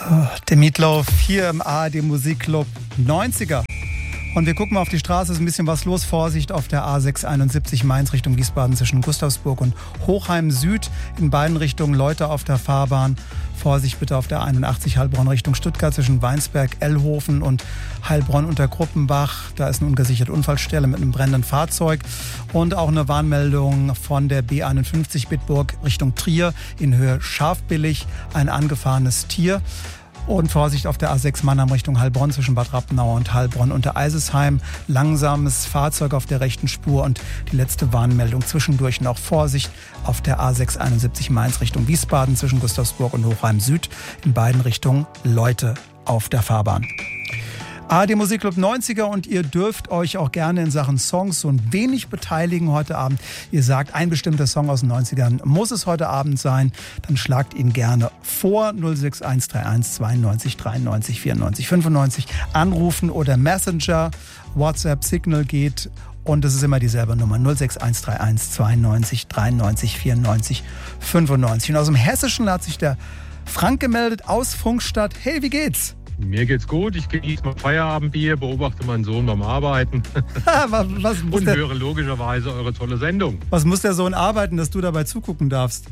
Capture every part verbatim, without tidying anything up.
Der Meatloaf hier im A R D Musikclub neunziger. Und wir gucken mal auf die Straße, ist ein bisschen was los. Vorsicht auf der A sechs einundsiebzig Mainz Richtung Wiesbaden zwischen Gustavsburg und Hochheim Süd. In beiden Richtungen Leute auf der Fahrbahn. Vorsicht bitte auf der einundachtzig Heilbronn Richtung Stuttgart zwischen Weinsberg, Ellhofen und Heilbronn unter Gruppenbach. Da ist eine ungesicherte Unfallstelle mit einem brennenden Fahrzeug. Und auch eine Warnmeldung von der B einundfünfzig Bitburg Richtung Trier in Höhe Scharfbillig. Ein angefahrenes Tier. Und Vorsicht auf der A sechs Mannheim Richtung Heilbronn zwischen Bad Rappenau und Heilbronn unter Eisesheim. Langsames Fahrzeug auf der rechten Spur und die letzte Warnmeldung zwischendurch noch Vorsicht auf der A sechs einundsiebzig Mainz Richtung Wiesbaden zwischen Gustavsburg und Hochheim Süd. In beiden Richtungen Leute auf der Fahrbahn. A R D Musikclub neunziger und ihr dürft euch auch gerne in Sachen Songs so ein wenig beteiligen heute Abend. Ihr sagt, ein bestimmter Song aus den neunzigern muss es heute Abend sein. Dann schlagt ihn gerne vor. null sechs eins drei eins zweiundneunzig dreiundneunzig vierundneunzig fünfundneunzig anrufen oder Messenger, WhatsApp, Signal geht. Und das ist immer dieselbe Nummer, null sechs eins drei eins zweiundneunzig dreiundneunzig vierundneunzig fünfundneunzig. Und aus dem Hessischen hat sich der Frank gemeldet aus Funkstadt. Hey, wie geht's? Mir geht's gut, ich genieße mein Feierabendbier, beobachte meinen Sohn beim Arbeiten was, was muss und der, höre logischerweise eure tolle Sendung. Was muss der Sohn arbeiten, dass du dabei zugucken darfst?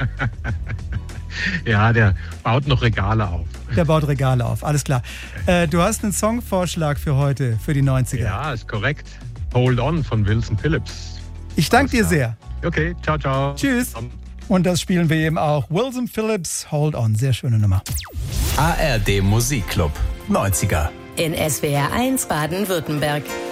Ja, der baut noch Regale auf. Der baut Regale auf, alles klar. Äh, du hast einen Songvorschlag für heute, für die neunziger. Ja, ist korrekt. Hold On von Wilson Phillips. Ich danke dir sehr. Okay, ciao, ciao. Tschüss. Und das spielen wir eben auch. Wilson Phillips, Hold On. Sehr schöne Nummer. A R D Musikclub neunziger. In S W R eins Baden-Württemberg.